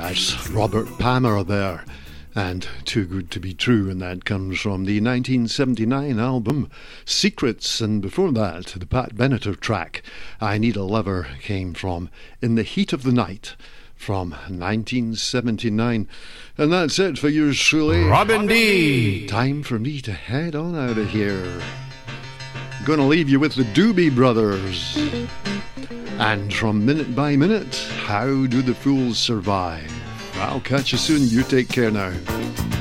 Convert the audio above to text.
That's Robert Palmer there, and Too Good to Be True, and that comes from the 1979 album Secrets, and before that the Pat Benatar track I Need a Lover came from In the Heat of the Night from 1979. And that's it for yours truly, Robin D. Time for me to head on out of here. Gonna leave you with the Doobie Brothers, and from Minute by Minute, How Do the Fools Survive? I'll catch you soon. You take care now.